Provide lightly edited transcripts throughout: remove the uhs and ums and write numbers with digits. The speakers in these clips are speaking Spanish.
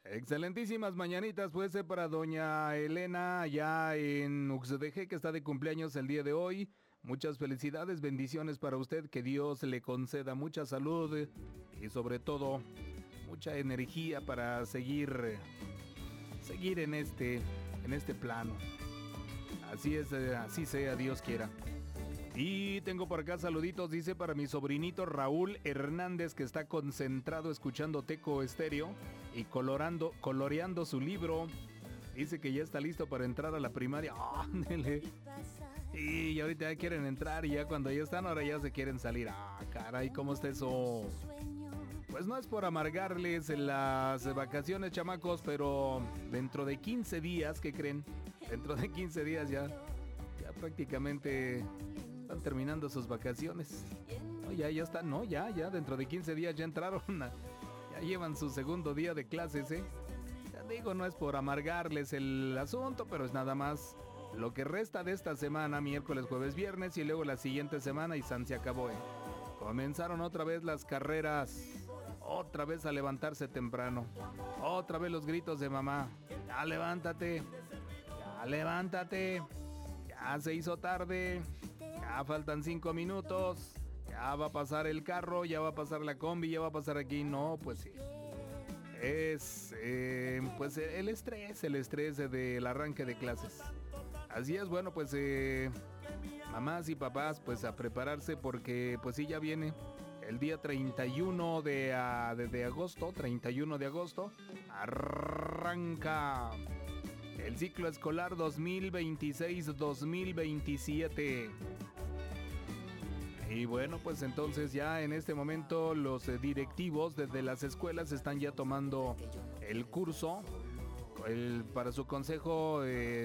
Excelentísimas mañanitas, pues, para doña Elena, allá en Uxdeje, que está de cumpleaños el día de hoy. Muchas felicidades, bendiciones para usted, que Dios le conceda mucha salud y sobre todo mucha energía para seguir en este plano. Así es, así sea, Dios quiera. Y tengo por acá saluditos, dice, para mi sobrinito Raúl Hernández, que está concentrado escuchando Teco Estéreo y coloreando su libro. Dice que ya está listo para entrar a la primaria. ¡Ándele! Y ahorita ya quieren entrar y ya cuando ya están, ahora ya se quieren salir. ¡Ah, caray! ¿Cómo está eso? Pues no es por amargarles las vacaciones, chamacos, pero dentro de 15 días, ¿qué creen? Dentro de 15 días ya prácticamente están terminando sus vacaciones. No, ya están, no, ya, dentro de 15 días ya entraron, ya llevan su segundo día de clases, ¿eh? Ya digo, no es por amargarles el asunto, pero es nada más lo que resta de esta semana, miércoles, jueves, viernes, y luego la siguiente semana y san se acabó, ¿eh? Comenzaron otra vez las carreras, otra vez a levantarse temprano, otra vez los gritos de mamá. Ya levántate, ya se hizo tarde. Ya faltan 5 minutos, ya va a pasar el carro, ya va a pasar la combi, ya va a pasar aquí. No, pues sí. Es pues el estrés del arranque de clases. Así es, bueno, pues mamás y papás, pues a prepararse porque pues sí, ya viene el día 31 de agosto, 31 de agosto, arranca el ciclo escolar 2026-2027. Y bueno, pues entonces ya en este momento los directivos desde las escuelas están ya tomando el curso para su consejo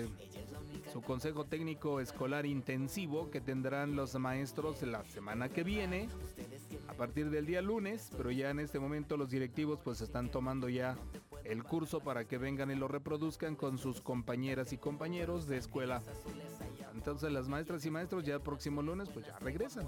técnico escolar intensivo que tendrán los maestros la semana que viene, a partir del día lunes, pero ya en este momento los directivos pues están tomando ya el curso para que vengan y lo reproduzcan con sus compañeras y compañeros de escuela. Entonces las maestras y maestros ya el próximo lunes pues ya regresan.